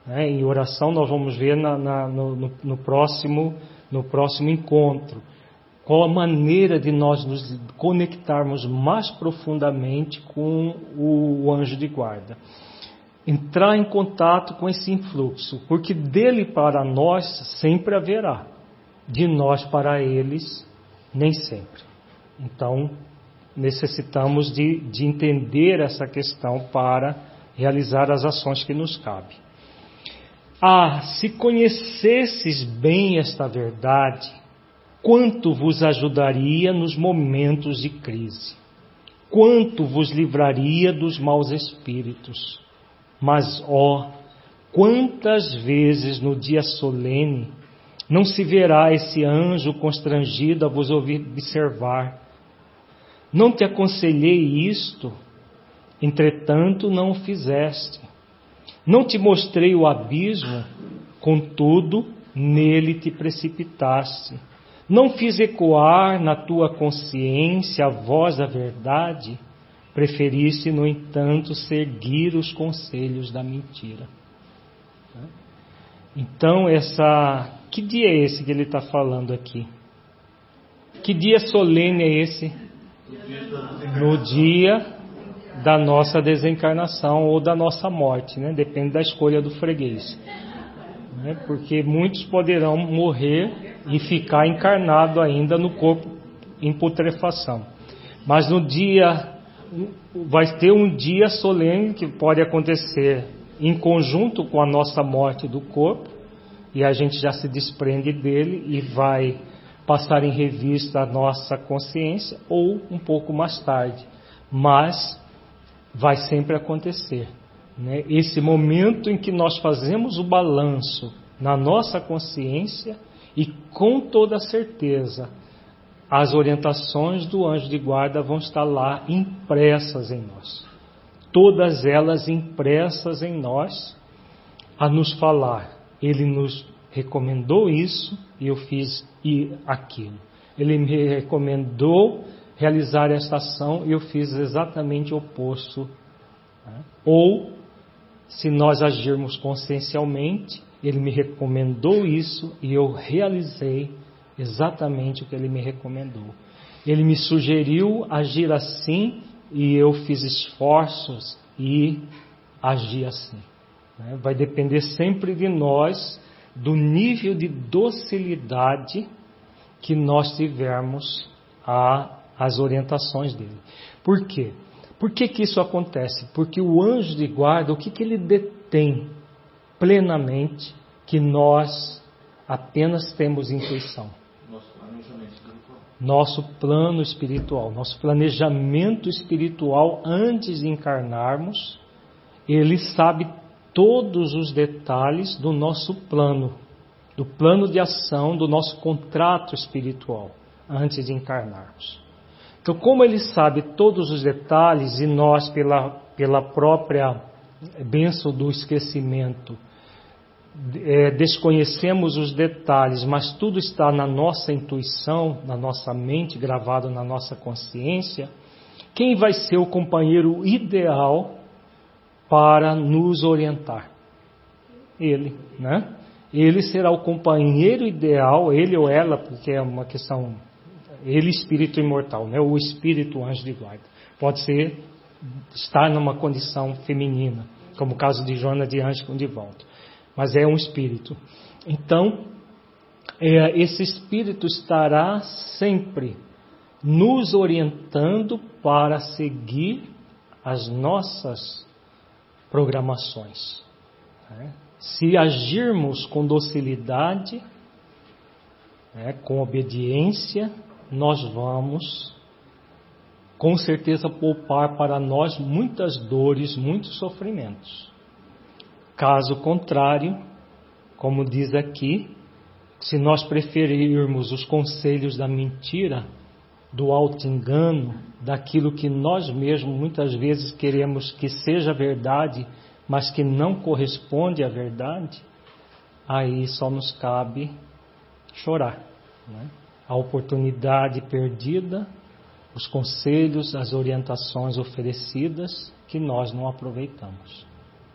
né? Em oração nós vamos ver no próximo encontro qual a maneira de nós nos conectarmos mais profundamente com o anjo de guarda. Entrar em contato com esse influxo, porque dele para nós sempre haverá, de nós para eles nem sempre. Então necessitamos de entender essa questão para realizar as ações que nos cabem. Se conhecesses bem esta verdade, quanto vos ajudaria nos momentos de crise, quanto vos livraria dos maus espíritos. Mas, quantas vezes no dia solene não se verá esse anjo constrangido a vos observar? Não te aconselhei isto, entretanto não o fizeste. Não te mostrei o abismo, contudo nele te precipitaste. Não fiz ecoar na tua consciência a voz da verdade, preferiste, no entanto, seguir os conselhos da mentira. Então, que dia é esse que ele está falando aqui? Que dia solene é esse? No dia da nossa desencarnação ou da nossa morte, né? Depende da escolha do freguês. Porque muitos poderão morrer e ficar encarnado ainda no corpo em putrefação. Mas no dia, vai ter um dia solene que pode acontecer em conjunto com a nossa morte do corpo, e a gente já se desprende dele e vai passar em revista a nossa consciência, ou um pouco mais tarde. Mas vai sempre acontecer, né? Esse momento em que nós fazemos o balanço na nossa consciência e com toda certeza as orientações do anjo de guarda vão estar lá impressas em nós. Todas elas impressas em nós a nos falar. Ele nos recomendou isso e eu fiz aquilo. Ele me recomendou realizar esta ação e eu fiz exatamente o oposto. Ou, se nós agirmos consciencialmente, ele me recomendou isso e eu realizei exatamente o que ele me recomendou. Ele me sugeriu agir assim e eu fiz esforços e agi assim. Vai depender sempre de nós, do nível de docilidade que nós tivermos às orientações dele. Por quê? Por que isso acontece? Porque o anjo de guarda, o que ele detém plenamente, que nós apenas temos intuição? Nosso plano espiritual, nosso planejamento espiritual antes de encarnarmos. Ele sabe todos os detalhes do nosso plano, do plano de ação, do nosso contrato espiritual antes de encarnarmos. Então, como ele sabe todos os detalhes e nós, pela própria bênção do esquecimento, desconhecemos os detalhes, mas tudo está na nossa intuição, na nossa mente, gravado na nossa consciência, quem vai ser o companheiro ideal para nos orientar? Ele, né? Ele será o companheiro ideal, ele ou ela, porque é uma questão, ele espírito imortal, né? O espírito anjo de guarda. Pode ser estar numa condição feminina, como o caso de Joana de Anjos com Divaldo. Mas é um espírito. Então, esse espírito estará sempre nos orientando para seguir as nossas programações. Se agirmos com docilidade, com obediência, nós vamos com certeza poupar para nós muitas dores, muitos sofrimentos. Caso contrário, como diz aqui, se nós preferirmos os conselhos da mentira, do auto-engano, daquilo que nós mesmos muitas vezes queremos que seja verdade, mas que não corresponde à verdade, aí só nos cabe chorar, né? A oportunidade perdida, os conselhos, as orientações oferecidas que nós não aproveitamos.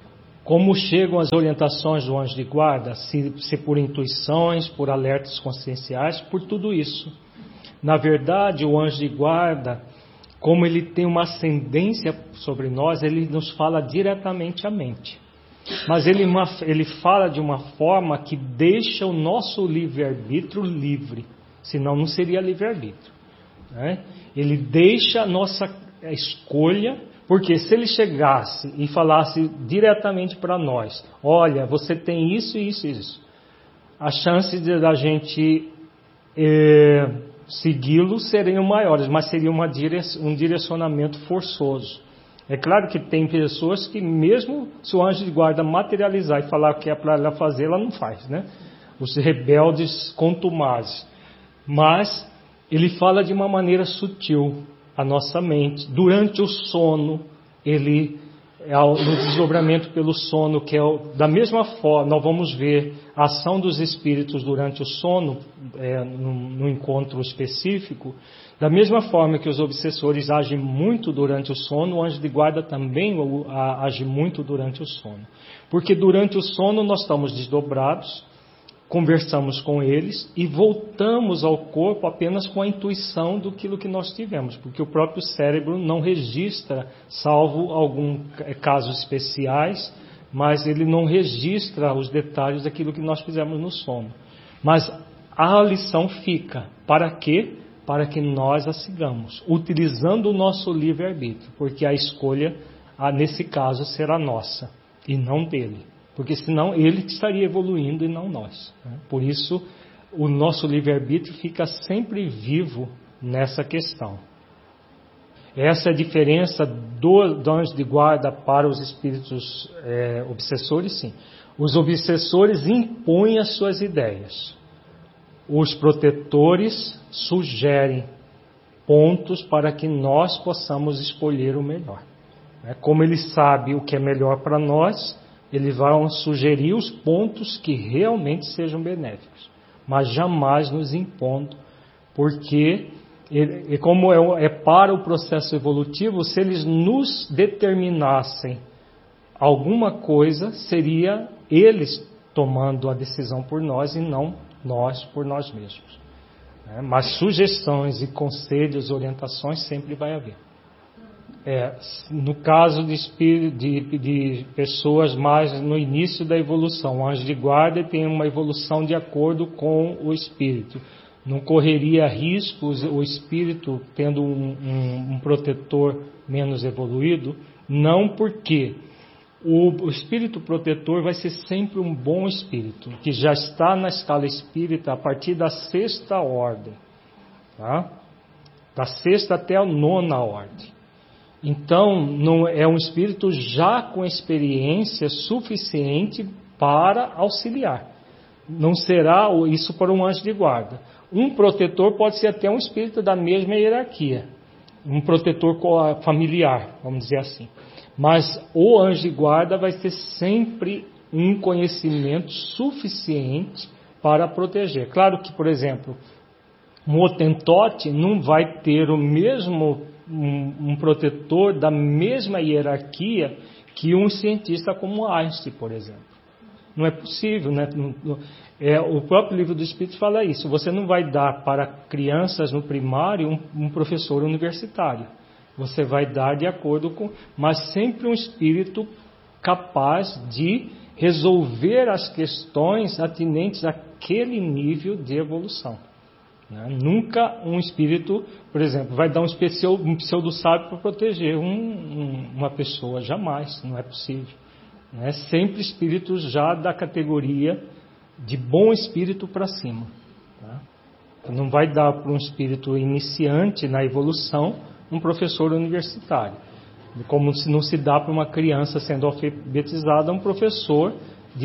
Como chegam as orientações do anjo de guarda? Se por intuições, por alertas conscienciais, por tudo isso. Na verdade, o anjo de guarda, como ele tem uma ascendência sobre nós, ele nos fala diretamente à mente. Mas ele fala de uma forma que deixa o nosso livre-arbítrio livre. Senão não seria livre-arbítrio, né? Ele deixa a nossa escolha, porque se ele chegasse e falasse diretamente para nós, olha, você tem isso, isso, isso, as chances da gente segui-lo seriam maiores, mas seria um direcionamento forçoso. É claro que tem pessoas que mesmo se o anjo de guarda materializar e falar o que é para ela fazer, ela não faz, né? Os rebeldes contumazes. Mas ele fala de uma maneira sutil a nossa mente. Durante o sono, no desdobramento pelo sono, que é da mesma forma, nós vamos ver a ação dos espíritos durante o sono, no encontro específico. Da mesma forma que os obsessores agem muito durante o sono, o anjo de guarda também age muito durante o sono. Porque durante o sono nós estamos desdobrados, conversamos com eles e voltamos ao corpo apenas com a intuição do que nós tivemos, porque o próprio cérebro não registra, salvo alguns casos especiais, mas ele não registra os detalhes daquilo que nós fizemos no sono. Mas a lição fica. Para quê? Para que nós a sigamos, utilizando o nosso livre-arbítrio, porque a escolha, nesse caso, será nossa e não dele. Porque senão ele estaria evoluindo e não nós. Por isso, o nosso livre-arbítrio fica sempre vivo nessa questão. Essa é a diferença do anjo de guarda para os espíritos obsessores, sim. Os obsessores impõem as suas ideias. Os protetores sugerem pontos para que nós possamos escolher o melhor. Como ele sabe o que é melhor para nós, eles vão sugerir os pontos que realmente sejam benéficos, mas jamais nos impondo, porque como é para o processo evolutivo, se eles nos determinassem alguma coisa, seria eles tomando a decisão por nós e não nós por nós mesmos. Mas sugestões e conselhos, orientações sempre vai haver. No caso de pessoas mais no início da evolução, o anjo de guarda tem uma evolução de acordo com o espírito. Não correria riscos o espírito tendo um protetor menos evoluído? Não, porque o espírito protetor vai ser sempre um bom espírito, que já está na escala espírita a partir da 6ª ordem, tá? Da 6ª até a 9ª ordem. Então, não é um espírito já com experiência suficiente para auxiliar. Não será isso para um anjo de guarda. Um protetor pode ser até um espírito da mesma hierarquia, um protetor familiar, vamos dizer assim. Mas o anjo de guarda vai ter sempre um conhecimento suficiente para proteger. Claro que, por exemplo, um Hottentote não vai ter o mesmo um protetor da mesma hierarquia que um cientista como Einstein, por exemplo. Não é possível, né? O próprio livro do Espírito fala isso. Você não vai dar para crianças no primário um professor universitário. Você vai dar de acordo com... Mas sempre um espírito capaz de resolver as questões atinentes àquele nível de evolução. Nunca um espírito, por exemplo, vai dar um pseudo-sábio para proteger uma pessoa. Jamais, não é possível. Sempre espíritos já da categoria de bom espírito para cima. Não vai dar para um espírito iniciante na evolução um professor universitário. Como se não se dá para uma criança sendo alfabetizada um professor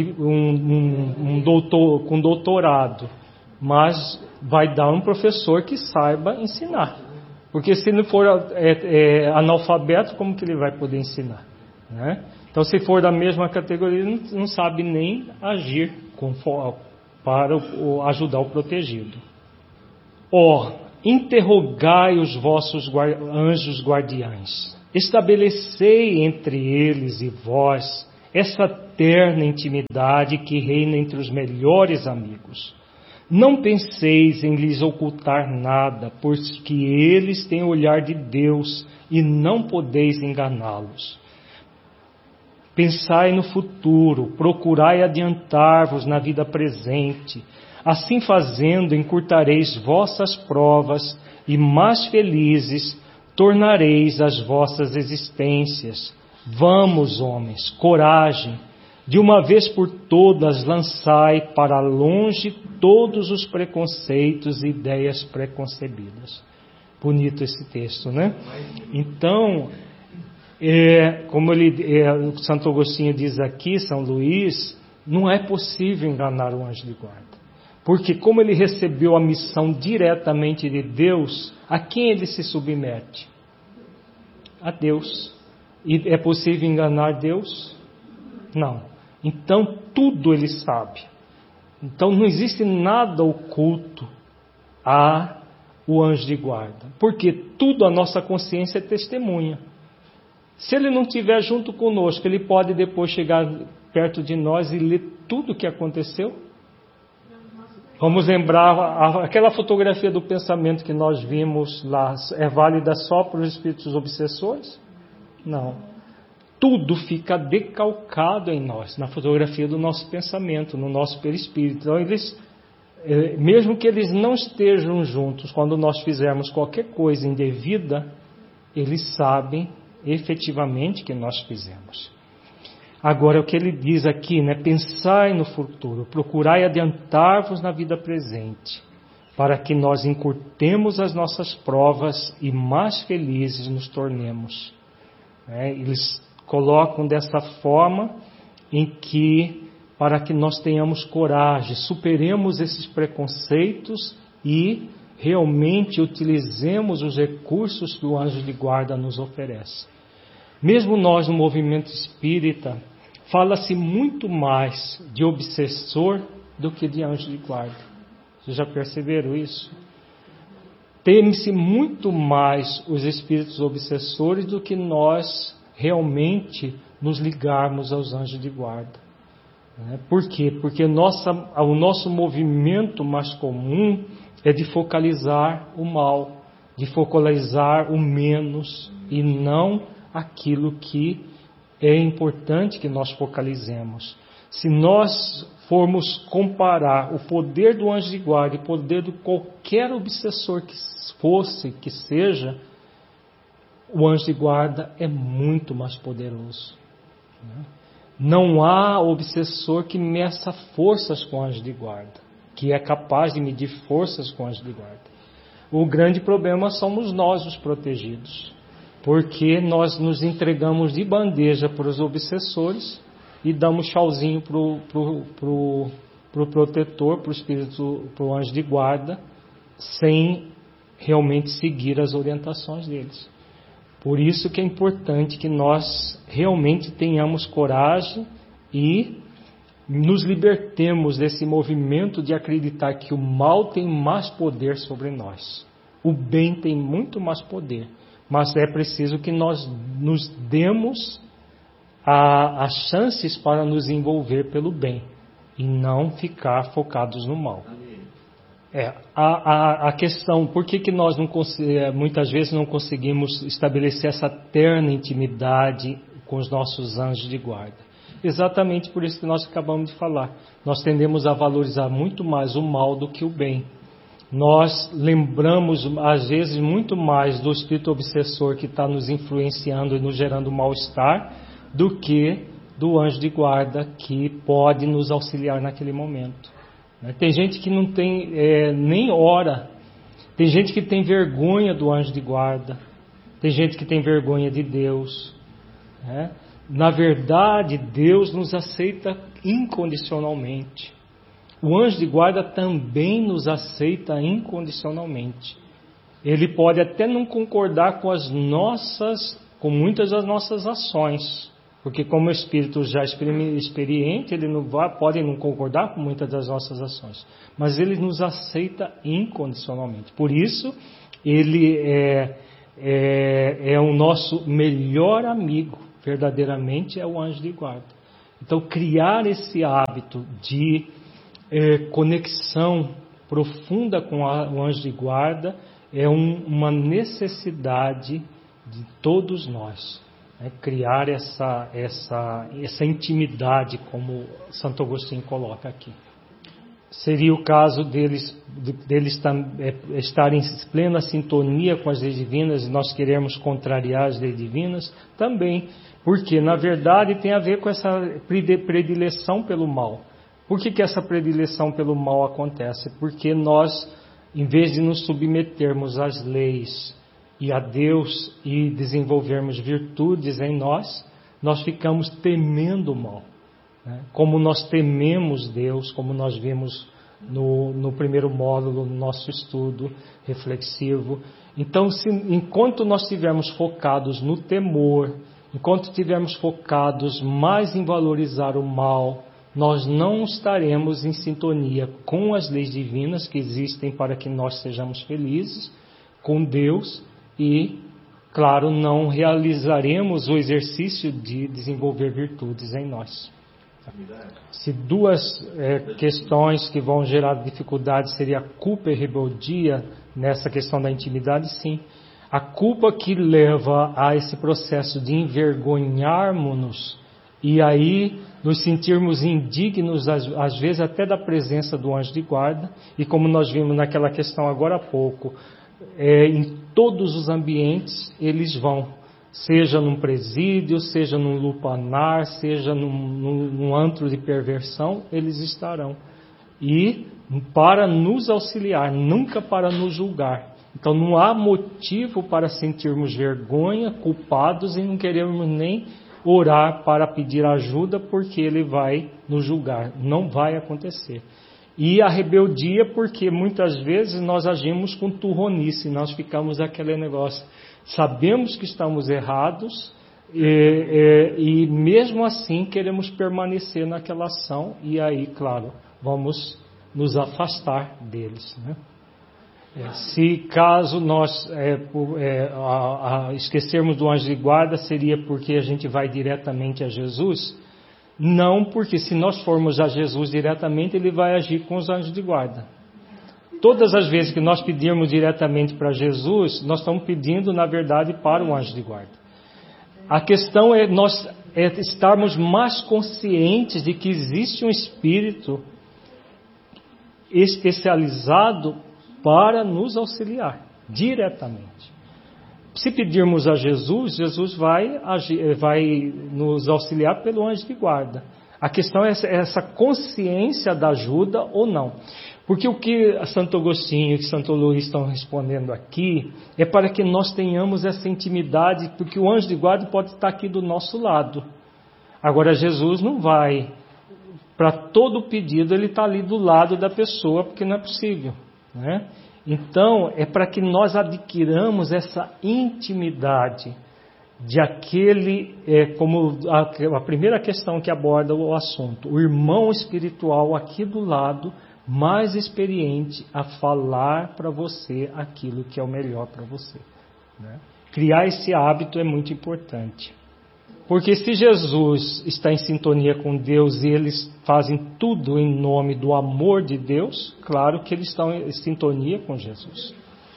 doutor, com doutorado. Mas vai dar um professor que saiba ensinar. Porque se não for analfabeto, como que ele vai poder ensinar? Então, se for da mesma categoria, não sabe nem agir para ajudar o protegido. Interrogai os vossos anjos guardiães. Estabelecei entre eles e vós essa terna intimidade que reina entre os melhores amigos. Não penseis em lhes ocultar nada, porque eles têm o olhar de Deus e não podeis enganá-los. Pensai no futuro, procurai adiantar-vos na vida presente. Assim fazendo, encurtareis vossas provas e mais felizes tornareis as vossas existências. Vamos, homens, coragem! De uma vez por todas lançai para longe todos os preconceitos e ideias preconcebidas. Bonito esse texto, né? Então, como o Santo Agostinho diz aqui, São Luís, não é possível enganar o anjo de guarda. Porque como ele recebeu a missão diretamente de Deus, a quem ele se submete? A Deus. E é possível enganar Deus? Não. Então tudo ele sabe. Então não existe nada oculto a o anjo de guarda. Porque tudo a nossa consciência é testemunha. Se ele não estiver junto conosco, ele pode depois chegar perto de nós e ler tudo o que aconteceu? Vamos lembrar, aquela fotografia do pensamento que nós vimos lá, é válida só para os espíritos obsessores? Não. Tudo fica decalcado em nós, na fotografia do nosso pensamento, no nosso perispírito. Então, mesmo que eles não estejam juntos, quando nós fizermos qualquer coisa indevida, eles sabem efetivamente que nós fizemos. Agora, o que ele diz aqui, né? Pensai no futuro, procurai adiantar-vos na vida presente, para que nós encurtemos as nossas provas e mais felizes nos tornemos. Eles colocam dessa forma em que, para que nós tenhamos coragem, superemos esses preconceitos e realmente utilizemos os recursos que o anjo de guarda nos oferece. Mesmo nós no movimento espírita, fala-se muito mais de obsessor do que de anjo de guarda. Vocês já perceberam isso? Teme-se muito mais os espíritos obsessores do que nós realmente nos ligarmos aos anjos de guarda. Por quê? Porque o nosso movimento mais comum é de focalizar o mal, de focalizar o menos e não aquilo que é importante que nós focalizemos. Se nós formos comparar o poder do anjo de guarda e o poder de qualquer obsessor que seja, o anjo de guarda é muito mais poderoso. Não há obsessor que meça forças com o anjo de guarda, que é capaz de medir forças com o anjo de guarda. O grande problema somos nós, os protegidos, porque nós nos entregamos de bandeja para os obsessores e damos tchauzinho para o protetor, para o espírito, para o anjo de guarda, sem realmente seguir as orientações deles. Por isso que é importante que nós realmente tenhamos coragem e nos libertemos desse movimento de acreditar que o mal tem mais poder sobre nós. O bem tem muito mais poder, mas é preciso que nós nos demos as chances para nos envolver pelo bem e não ficar focados no mal. A questão, por que nós muitas vezes não conseguimos estabelecer essa terna intimidade com os nossos anjos de guarda? Exatamente por isso que nós acabamos de falar. Nós tendemos a valorizar muito mais o mal do que o bem. Nós lembramos, às vezes, muito mais do espírito obsessor que está nos influenciando e nos gerando mal-estar do que do anjo de guarda que pode nos auxiliar naquele momento. Tem gente que não tem nem hora, tem gente que tem vergonha do anjo de guarda, tem gente que tem vergonha de Deus. Na verdade, Deus nos aceita incondicionalmente. O anjo de guarda também nos aceita incondicionalmente. Ele pode até não concordar com muitas das nossas ações, porque como espírito já experiente, ele pode não concordar com muitas das nossas ações, mas ele nos aceita incondicionalmente. Por isso, ele é o nosso melhor amigo, verdadeiramente é o anjo de guarda. Então, criar esse hábito de conexão profunda com o anjo de guarda é uma necessidade de todos nós. Criar essa intimidade, como Santo Agostinho coloca aqui. Seria o caso deles estarem em plena sintonia com as leis divinas e nós queremos contrariar as leis divinas? Também, porque na verdade tem a ver com essa predileção pelo mal. Por que essa predileção pelo mal acontece? Porque nós, em vez de nos submetermos às leis e a Deus e desenvolvermos virtudes em nós, nós ficamos temendo o mal. Como nós tememos Deus, como nós vimos no primeiro módulo, no nosso estudo reflexivo. Então, enquanto nós estivermos focados no temor, enquanto estivermos focados mais em valorizar o mal, nós não estaremos em sintonia com as leis divinas que existem para que nós sejamos felizes com Deus e, claro, não realizaremos o exercício de desenvolver virtudes em nós. Se duas questões que vão gerar dificuldade seria a culpa e rebeldia nessa questão da intimidade, sim. A culpa que leva a esse processo de envergonharmos-nos e aí nos sentirmos indignos, às vezes até da presença do anjo de guarda, e como nós vimos naquela questão agora há pouco, em todos os ambientes eles vão. Seja num presídio, seja num lupanar, seja num antro de perversão, eles estarão. E para nos auxiliar, nunca para nos julgar. Então não há motivo para sentirmos vergonha, culpados e não queremos nem orar para pedir ajuda porque ele vai nos julgar. Não vai acontecer. E a rebeldia porque muitas vezes nós agimos com turronice, nós ficamos aquele negócio... Sabemos que estamos errados e mesmo assim queremos permanecer naquela ação e aí, claro, vamos nos afastar deles. Se caso nós esquecermos do anjo de guarda, seria porque a gente vai diretamente a Jesus? Não, porque se nós formos a Jesus diretamente, ele vai agir com os anjos de guarda. Todas as vezes que nós pedirmos diretamente para Jesus, nós estamos pedindo, na verdade, para o anjo de guarda. A questão é nós estarmos mais conscientes de que existe um Espírito especializado para nos auxiliar diretamente. Se pedirmos a Jesus, Jesus vai nos auxiliar pelo anjo de guarda. A questão é essa consciência da ajuda ou não. Porque o que Santo Agostinho e Santo Luís estão respondendo aqui é para que nós tenhamos essa intimidade, porque o anjo de guarda pode estar aqui do nosso lado. Agora Jesus não vai. Para todo pedido ele está ali do lado da pessoa, porque não é possível. Então é para que nós adquiramos essa intimidade de aquele, como a primeira questão que aborda o assunto, o irmão espiritual aqui do lado, mais experiente a falar para você aquilo que é o melhor para você. Criar esse hábito é muito importante. Porque se Jesus está em sintonia com Deus e eles fazem tudo em nome do amor de Deus, claro que eles estão em sintonia com Jesus.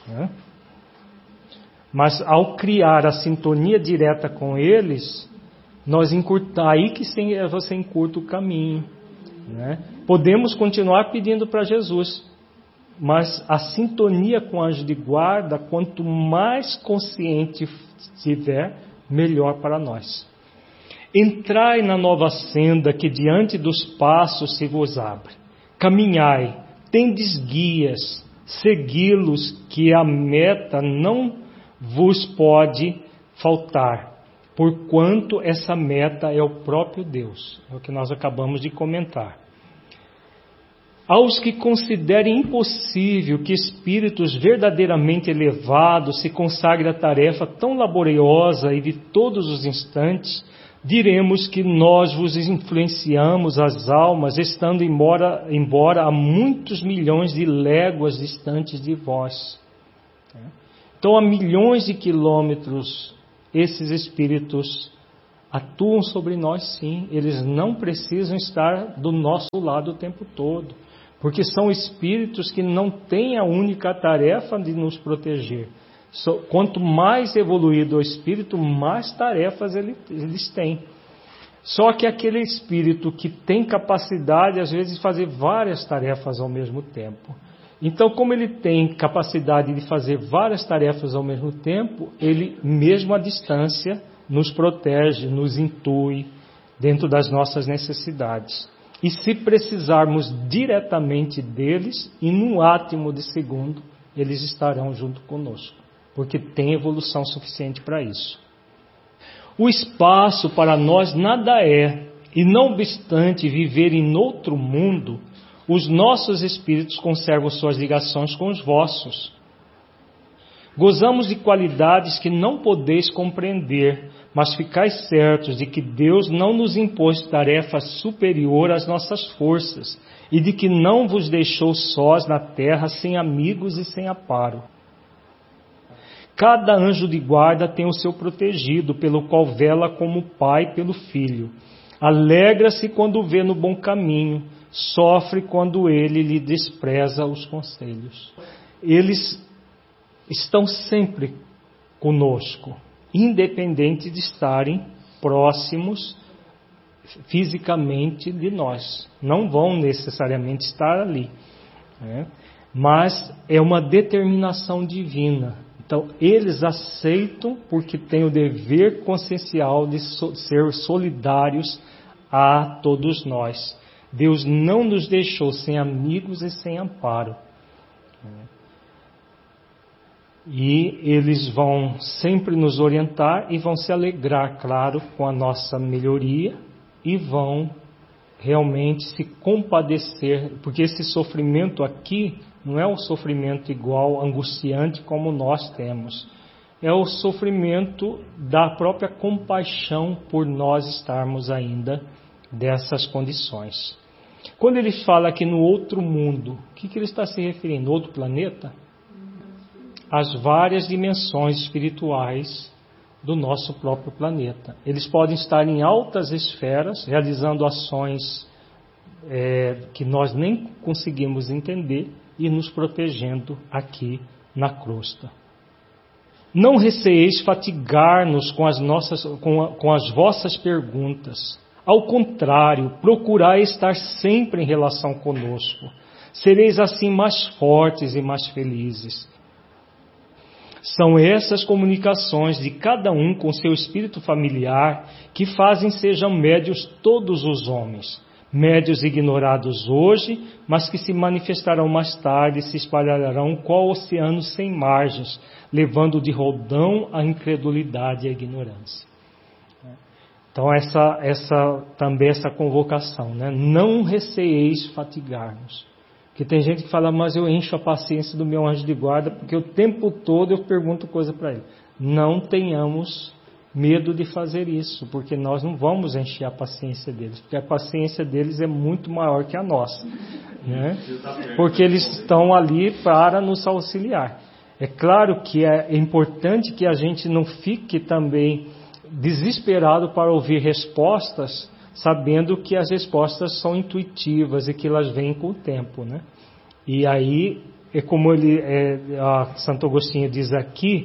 Mas ao criar a sintonia direta com eles, aí que você encurta o caminho. Podemos continuar pedindo para Jesus, mas a sintonia com o anjo de guarda, quanto mais consciente estiver, melhor para nós. Entrai na nova senda que diante dos passos se vos abre. Caminhai, tendes guias, segui-los que a meta não vos pode faltar, porquanto essa meta é o próprio Deus. É o que nós acabamos de comentar. Aos que considerem impossível que espíritos verdadeiramente elevados se consagrem à tarefa tão laboriosa e de todos os instantes, diremos que nós vos influenciamos as almas, estando embora a muitos milhões de léguas distantes de vós. Então, a milhões de quilômetros, esses espíritos atuam sobre nós sim. Eles não precisam estar do nosso lado o tempo todo, porque são espíritos que não têm a única tarefa de nos proteger. Quanto mais evoluído o espírito, mais tarefas eles têm. Só que aquele espírito que tem capacidade, às vezes, de fazer várias tarefas ao mesmo tempo. Então, como ele tem capacidade de fazer várias tarefas ao mesmo tempo, ele, mesmo à distância, nos protege, nos intui dentro das nossas necessidades. E se precisarmos diretamente deles, em um átimo de segundo, eles estarão junto conosco, porque tem evolução suficiente para isso. O espaço para nós nada é, e não obstante viver em outro mundo, os nossos espíritos conservam suas ligações com os vossos. Gozamos de qualidades que não podeis compreender, mas ficais certos de que Deus não nos impôs tarefa superior às nossas forças, e de que não vos deixou sós na terra sem amigos e sem amparo. Cada anjo de guarda tem o seu protegido, pelo qual vela como pai pelo filho. Alegra-se quando vê no bom caminho, sofre quando ele lhe despreza os conselhos. Eles estão sempre conosco, independente de estarem próximos fisicamente de nós. Não vão necessariamente estar ali, né? Mas é uma determinação divina. Então, eles aceitam porque têm o dever consciencial de ser solidários a todos nós. Deus não nos deixou sem amigos e sem amparo. E eles vão sempre nos orientar e vão se alegrar, claro, com a nossa melhoria e vão realmente se compadecer, porque esse sofrimento aqui não é um sofrimento igual, angustiante como nós temos. É o sofrimento da própria compaixão por nós estarmos ainda dessas condições. Quando ele fala aqui no outro mundo, o que ele está se referindo? Outro planeta? As várias dimensões espirituais do nosso próprio planeta. Eles podem estar em altas esferas, realizando ações que nós nem conseguimos entender e nos protegendo aqui na crosta. Não receeis fatigar-nos com as vossas perguntas. Ao contrário, procurai estar sempre em relação conosco. Sereis assim mais fortes e mais felizes. São essas comunicações de cada um com seu espírito familiar que fazem sejam médios todos os homens. Médios ignorados hoje, mas que se manifestarão mais tarde e se espalharão qual oceano sem margens, levando de roldão a incredulidade e a ignorância. Então também essa convocação, né? Não receeis fatigar-nos. Porque tem gente que fala, mas eu encho a paciência do meu anjo de guarda, porque o tempo todo eu pergunto coisa para ele. Não tenhamos medo de fazer isso, porque nós não vamos encher a paciência deles, porque a paciência deles é muito maior que a nossa, né? Porque eles estão ali para nos auxiliar. É claro que é importante que a gente não fique também desesperado para ouvir respostas, sabendo que as respostas são intuitivas e que elas vêm com o tempo, né? E aí, é como Santo Agostinho diz aqui,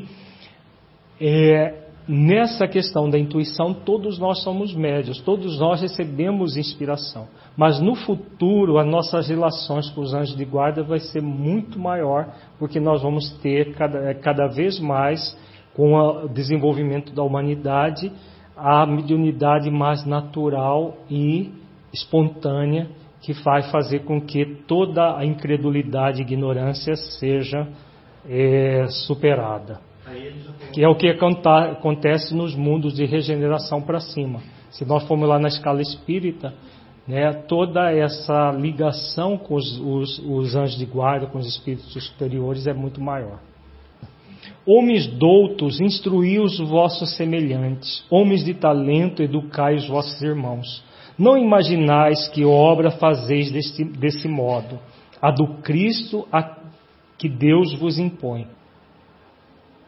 nessa questão da intuição, todos nós somos médios, todos nós recebemos inspiração. Mas no futuro, as nossas relações com os anjos de guarda vai ser muito maior, porque nós vamos ter cada vez mais, com o desenvolvimento da humanidade, a mediunidade mais natural e espontânea, que vai fazer com que toda a incredulidade e ignorância seja superada. Que é o que acontece nos mundos de regeneração para cima. Se nós formos lá na escala espírita, né, toda essa ligação com os anjos de guarda, com os espíritos superiores é muito maior. Homens doutos, instruí os vossos semelhantes. Homens de talento, educai os vossos irmãos. Não imaginais que obra fazeis desse modo, a do Cristo a que Deus vos impõe.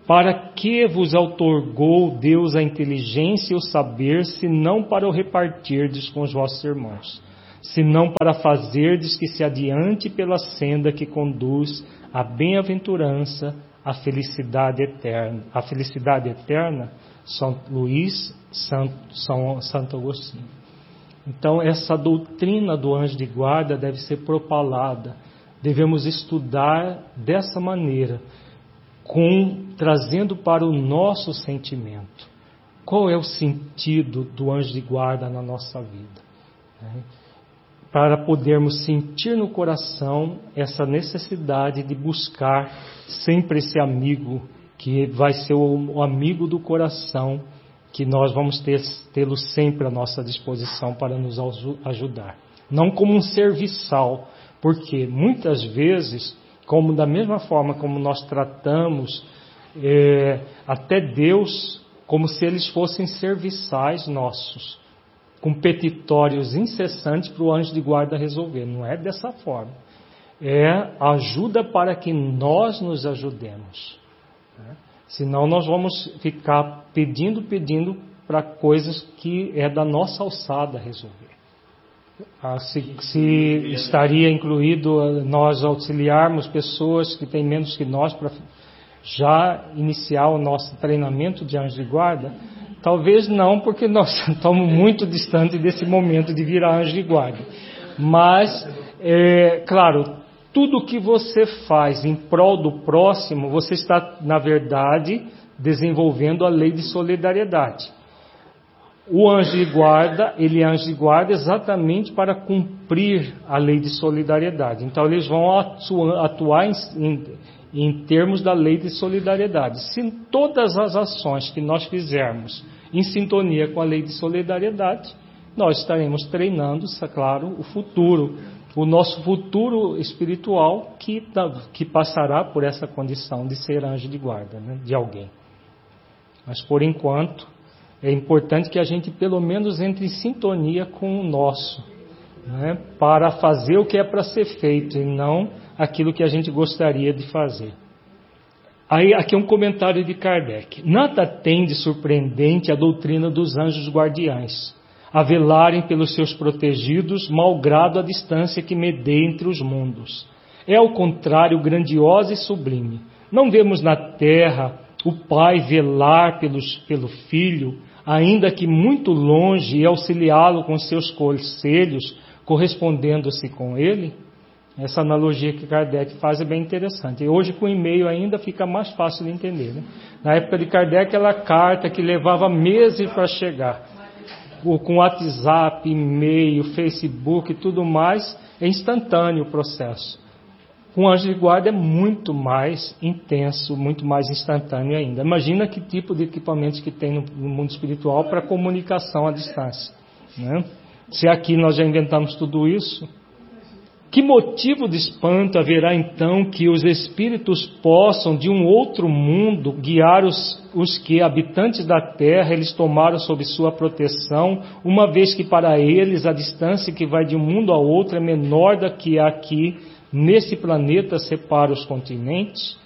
Para que vos outorgou Deus a inteligência e o saber, senão para o repartirdes com os vossos irmãos, senão para fazerdes que se adiante pela senda que conduz à bem-aventurança, à felicidade eterna. A felicidade eterna, São Luís, Santo Agostinho. Então, essa doutrina do anjo de guarda deve ser propalada. Devemos estudar dessa maneira, trazendo para o nosso sentimento. Qual é o sentido do anjo de guarda na nossa vida? Para podermos sentir no coração essa necessidade de buscar sempre esse amigo, que vai ser o amigo do coração, que nós vamos tê-lo sempre à nossa disposição para nos ajudar. Não como um serviçal, porque muitas vezes, como da mesma forma como nós tratamos até Deus, como se eles fossem serviçais nossos, competitórios incessantes para o anjo de guarda resolver. Não é dessa forma. É ajuda para que nós nos ajudemos. Senão nós vamos ficar pedindo para coisas que é da nossa alçada resolver. Se estaria incluído nós auxiliarmos pessoas que têm menos que nós para já iniciar o nosso treinamento de anjo de guarda? Talvez não, porque nós estamos muito distantes desse momento de virar anjo de guarda. Mas, claro, tudo que você faz em prol do próximo, você está, na verdade, desenvolvendo a lei de solidariedade. O anjo de guarda, ele é anjo de guarda exatamente para cumprir a lei de solidariedade. Então, eles vão atuar em termos da lei de solidariedade. Se todas as ações que nós fizermos em sintonia com a lei de solidariedade, nós estaremos treinando, claro, o nosso futuro espiritual que passará por essa condição de ser anjo de guarda, né, de alguém. Mas, por enquanto, é importante que a gente pelo menos entre em sintonia com o nosso, né, para fazer o que é para ser feito e não aquilo que a gente gostaria de fazer. Aí, aqui é um comentário de Kardec. Nada tem de surpreendente a doutrina dos anjos guardiães, a velarem pelos seus protegidos, malgrado a distância que medeia entre os mundos. É, ao contrário, grandiosa e sublime. Não vemos na terra o pai velar pelo filho, ainda que muito longe, e auxiliá-lo com seus conselhos, correspondendo-se com ele? Essa analogia que Kardec faz é bem interessante. E hoje, com o e-mail ainda fica mais fácil de entender, né? Na época de Kardec, aquela carta que levava meses para chegar, com WhatsApp, e-mail, Facebook e tudo mais, é instantâneo o processo. Com o anjo de guarda é muito mais intenso, muito mais instantâneo ainda. Imagina que tipo de equipamentos que tem no mundo espiritual para comunicação à distância, né? Se aqui nós já inventamos tudo isso, que motivo de espanto haverá então que os espíritos possam de um outro mundo guiar os que, habitantes da terra, eles tomaram sob sua proteção, uma vez que para eles a distância que vai de um mundo a outro é menor da que aqui nesse planeta separa os continentes?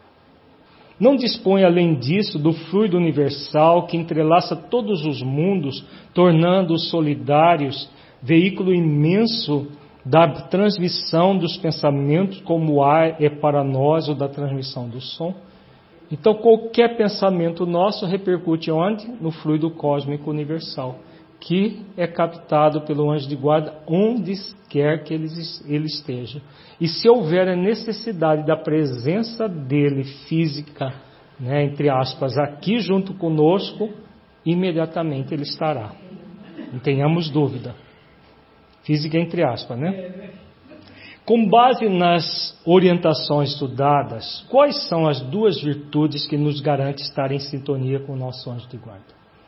Não dispõe, além disso, do fluido universal que entrelaça todos os mundos, tornando-os solidários, veículo imenso da transmissão dos pensamentos, como o ar é para nós o da transmissão do som? Então, qualquer pensamento nosso repercute onde? No fluido cósmico universal, que é captado pelo anjo de guarda onde quer que ele esteja. E se houver a necessidade da presença dele física, né, entre aspas, aqui junto conosco, imediatamente ele estará. Não tenhamos dúvida. Física entre aspas, né? Com base nas orientações estudadas, quais são as duas virtudes que nos garantem estar em sintonia com o nosso anjo de guarda?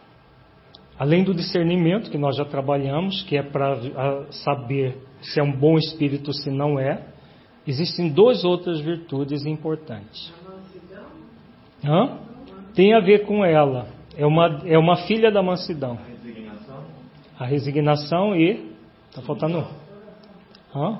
Além do discernimento, que nós já trabalhamos, que é para saber se é um bom espírito ou se não é, existem duas outras virtudes importantes. Tem a ver com ela. É uma filha da mansidão. A resignação e... Está faltando?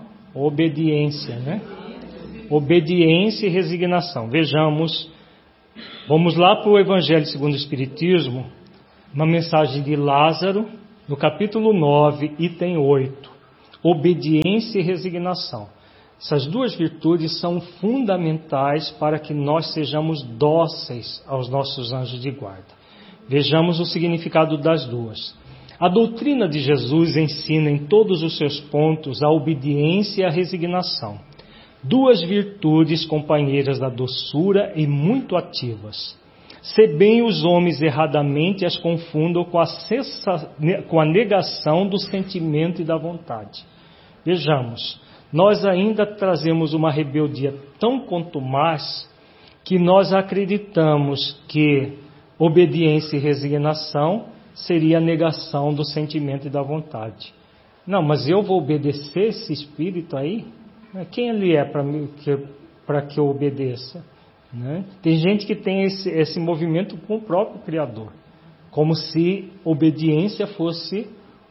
Obediência, né? Obediência e resignação. Vejamos Vamos lá para o Evangelho segundo o Espiritismo, uma mensagem de Lázaro, no capítulo 9, item 8, obediência e resignação. Essas duas virtudes são fundamentais para que nós sejamos dóceis aos nossos anjos de guarda. Vejamos o significado das duas. A doutrina de Jesus ensina em todos os seus pontos a obediência e a resignação. Duas virtudes companheiras da doçura e muito ativas. Se bem os homens erradamente as confundam com a negação do sentimento e da vontade. Vejamos, nós ainda trazemos uma rebeldia tão contumaz que nós acreditamos que obediência e resignação seria a negação do sentimento e da vontade. Não, mas eu vou obedecer esse espírito aí? Quem ele é para que eu obedeça? Né? Tem gente que tem esse movimento com o próprio Criador, como se obediência fosse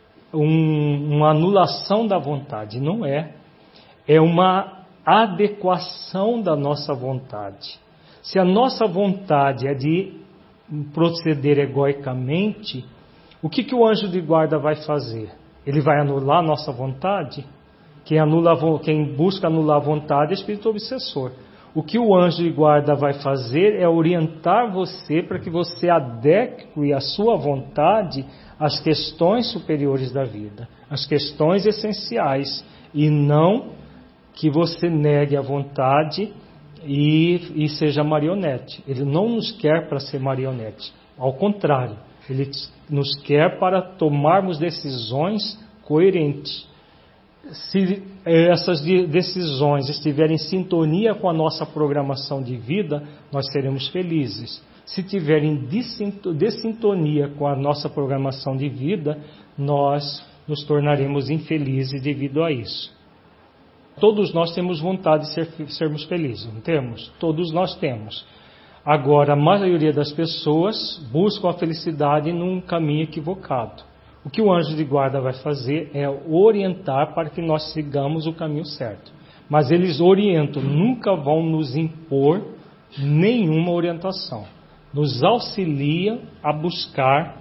uma anulação da vontade. Não é. É uma adequação da nossa vontade. Se a nossa vontade é de proceder egoicamente, o que o anjo de guarda vai fazer? Ele vai anular a nossa vontade? Quem busca anular a vontade é espírito obsessor. O que o anjo de guarda vai fazer é orientar você para que você adeque a sua vontade às questões superiores da vida, às questões essenciais, e não que você negue a vontade e seja marionete. Ele não nos quer para ser marionete. Ao contrário, ele nos quer para tomarmos decisões coerentes. Se essas decisões estiverem em sintonia com a nossa programação de vida, nós seremos felizes. Se estiverem dessintonia com a nossa programação de vida, nós nos tornaremos infelizes devido a isso. Todos nós temos vontade de sermos felizes, não temos? Todos nós temos. Agora, a maioria das pessoas buscam a felicidade num caminho equivocado. O que o anjo de guarda vai fazer é orientar para que nós sigamos o caminho certo. Mas eles orientam, nunca vão nos impor nenhuma orientação. Nos auxiliam a buscar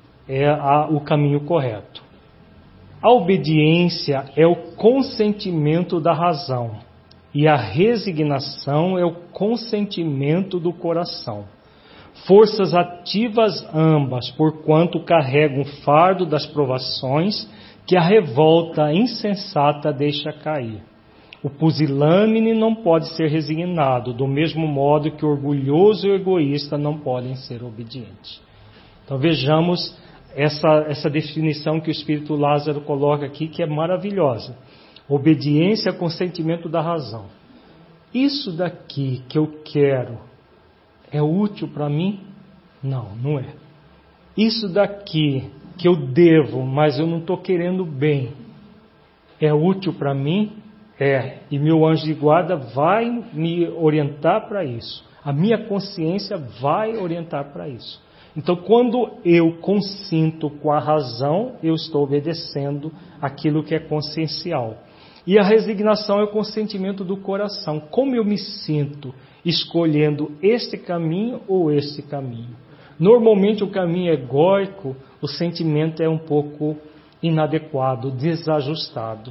o caminho correto. A obediência é o consentimento da razão e a resignação é o consentimento do coração. Forças ativas ambas, porquanto carregam o fardo das provações que a revolta insensata deixa cair. O pusilânime não pode ser resignado, do mesmo modo que o orgulhoso e o egoísta não podem ser obedientes. Então vejamos essa definição que o Espírito Lázaro coloca aqui, que é maravilhosa. Obediência é consentimento da razão. Isso daqui que eu quero é útil para mim? Não, não é. Isso daqui que eu devo, mas eu não estou querendo bem, é útil para mim? É. E meu anjo de guarda vai me orientar para isso. A minha consciência vai orientar para isso. Então, quando eu consinto com a razão, eu estou obedecendo aquilo que é consciencial. E a resignação é o consentimento do coração. Como eu me sinto escolhendo este caminho ou este caminho? Normalmente o caminho egóico, o sentimento é um pouco inadequado, desajustado.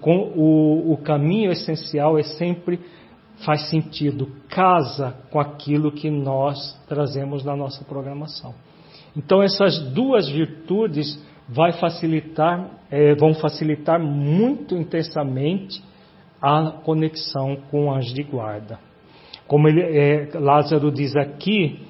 O caminho essencial sempre faz sentido, casa com aquilo que nós trazemos na nossa programação. Então essas duas virtudes vão facilitar muito intensamente a conexão com o anjo de guarda. Como Lázaro diz aqui,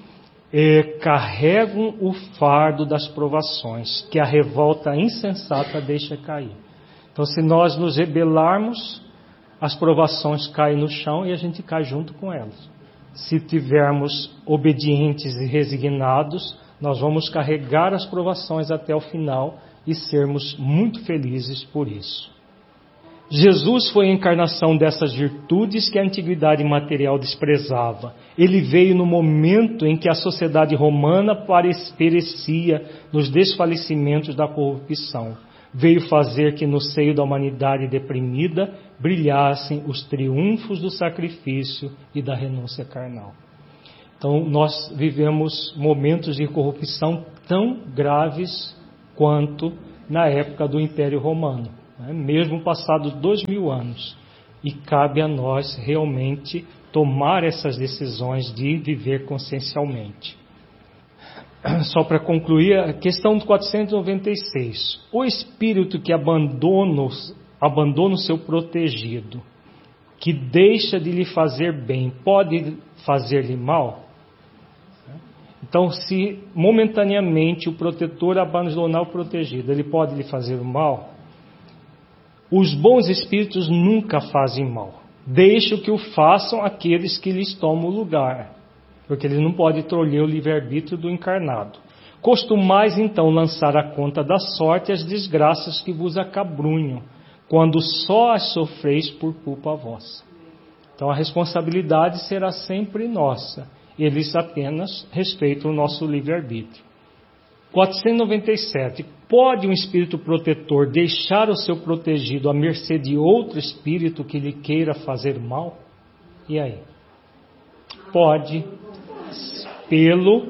carregam o fardo das provações, que a revolta insensata deixa cair. Então, se nós nos rebelarmos, as provações caem no chão e a gente cai junto com elas. Se tivermos obedientes e resignados, nós vamos carregar as provações até o final e sermos muito felizes por isso. Jesus foi a encarnação dessas virtudes que a antiguidade material desprezava. Ele veio no momento em que a sociedade romana perecia nos desfalecimentos da corrupção. Veio fazer que no seio da humanidade deprimida brilhassem os triunfos do sacrifício e da renúncia carnal. Então, nós vivemos momentos de corrupção tão graves quanto na época do Império Romano, né? Mesmo passados 2000 anos. E cabe a nós realmente tomar essas decisões de viver consciencialmente. Só para concluir, a questão 496. O espírito que abandona o seu protegido, que deixa de lhe fazer bem, pode fazer-lhe mal? Então, se momentaneamente o protetor abandonar o protegido, ele pode lhe fazer o mal? Os bons espíritos nunca fazem mal. Deixa que o façam aqueles que lhes tomam o lugar, porque eles não podem tolher o livre-arbítrio do encarnado. Costumais então lançar à conta da sorte as desgraças que vos acabrunham, quando só as sofreis por culpa vossa. Então a responsabilidade será sempre nossa. Eles apenas respeitam o nosso livre-arbítrio. 497. Pode um espírito protetor deixar o seu protegido à mercê de outro espírito que lhe queira fazer mal? E aí? Pode, pelo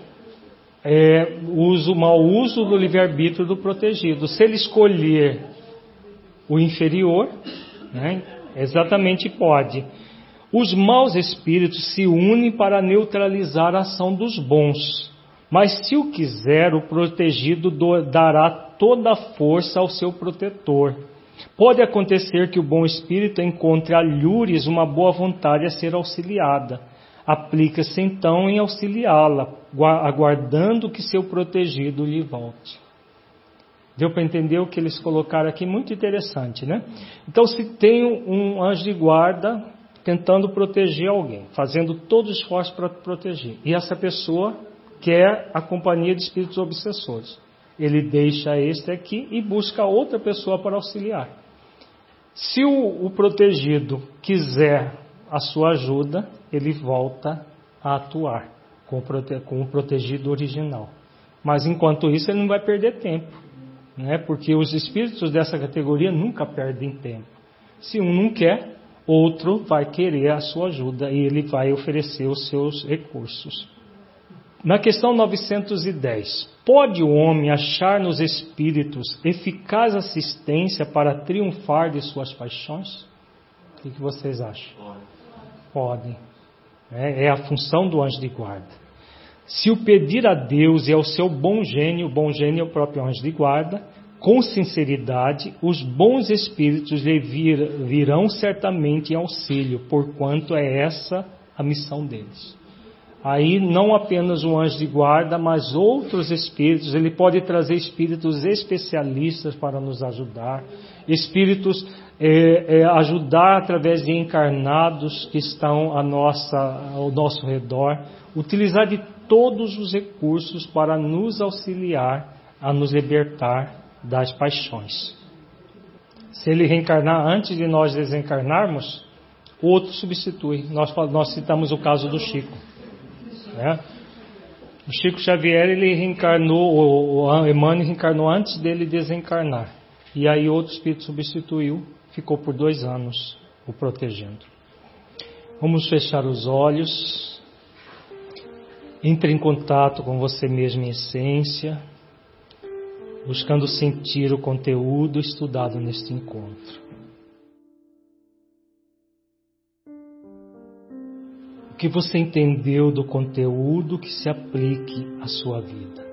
mau uso do livre-arbítrio do protegido. Se ele escolher o inferior, né, exatamente pode. Os maus espíritos se unem para neutralizar a ação dos bons. Mas se o quiser, o protegido dará toda a força ao seu protetor. Pode acontecer que o bom espírito encontre alhures uma boa vontade a ser auxiliada. Aplica-se então em auxiliá-la, aguardando que seu protegido lhe volte. Deu para entender o que eles colocaram aqui? Muito interessante, né? Então, se tem um anjo de guarda tentando proteger alguém, fazendo todo o esforço para proteger, e essa pessoa quer a companhia de espíritos obsessores, ele deixa este aqui e busca outra pessoa para auxiliar. Se o protegido quiser a sua ajuda, ele volta a atuar com o protegido original. Mas enquanto isso, ele não vai perder tempo, né? Porque os espíritos dessa categoria nunca perdem tempo. Se um não quer, outro vai querer a sua ajuda e ele vai oferecer os seus recursos. Na questão 910, pode o homem achar nos espíritos eficaz assistência para triunfar de suas paixões? O que vocês acham? Pode. É a função do anjo de guarda. Se o pedir a Deus e ao seu bom gênio é o próprio anjo de guarda, com sinceridade, os bons espíritos lhe virão certamente em auxílio, porquanto é essa a missão deles. Aí não apenas o anjo de guarda, mas outros espíritos, ele pode trazer espíritos especialistas para nos ajudar, espíritos ajudar através de encarnados que estão ao nosso redor, utilizar de todos os recursos para nos auxiliar a nos libertar das paixões. Se ele reencarnar antes de nós desencarnarmos, outro substitui. Nós citamos o caso do Chico. Né? O Chico Xavier, ele reencarnou, o Emmanuel reencarnou antes dele desencarnar. E aí outro espírito substituiu, ficou por 2 anos o protegendo. Vamos fechar os olhos. Entre em contato com você mesmo em essência, buscando sentir o conteúdo estudado neste encontro. O que você entendeu do conteúdo que se aplique à sua vida?